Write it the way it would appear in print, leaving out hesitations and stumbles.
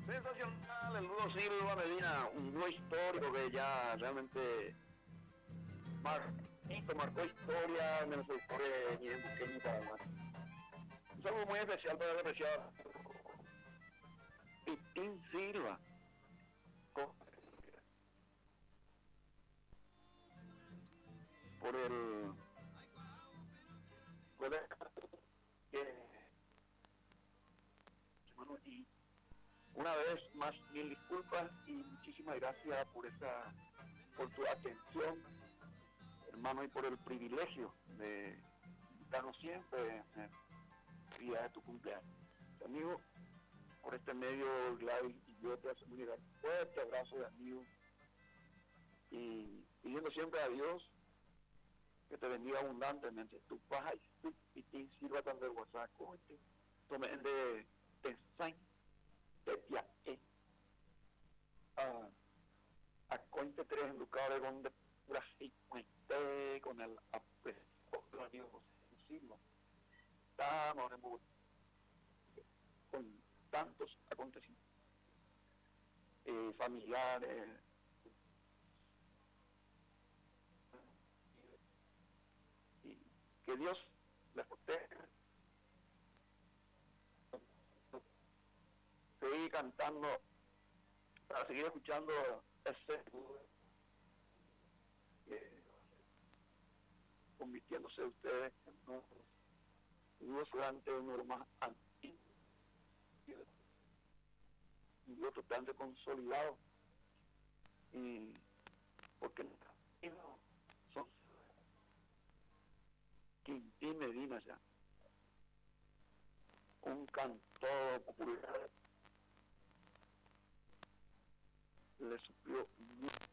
Sensacional, el Ludo Silva Medina, un dúo histórico que ya realmente marcó historia de nuestra historia de en Buqueñita, además. Un saludo muy especial para el apreciado Pitín Silva, por el hermano, y una vez más mil disculpas y muchísimas gracias por tu atención, hermano, y por el privilegio de invitarnos siempre en el día de tu cumpleaños. Amigo, por este medio, Gladys y yo te hacemos llegar un fuerte abrazo de amigo y pidiendo siempre a Dios que te bendiga abundantemente. Tu paz y te sirva tanto el WhatsApp como tomen de pensar de ya a Cointe 3 en Ducado de Brasil con el amigo José Silva. Estamos con tantos acontecimientos familiares, y que Dios les proteja. Seguir cantando, para seguir escuchando ese convirtiéndose ustedes en unos durante uno más antiguos y otro totalmente consolidado, y porque son Quintín Medina ya, un cantor popular, le suplió